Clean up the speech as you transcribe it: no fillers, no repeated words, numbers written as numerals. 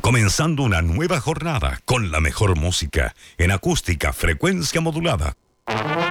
Comenzando una nueva jornada con la mejor música en acústica frecuencia modulada.